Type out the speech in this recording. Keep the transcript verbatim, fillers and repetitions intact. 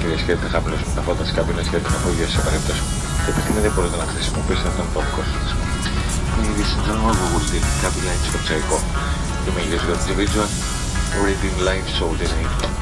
κυρίες και κύριοι, θα χαμηλώσουμε τα φώτα στις καμπίνες για την απογείωση σε περίπτωση και επειδή δεν μπορείτε να χρησιμοποιήσετε τον τοπικό σας. Ladies and gentlemen, we will leave cabin lights for takeoff. You may use your individual or reading lights so they need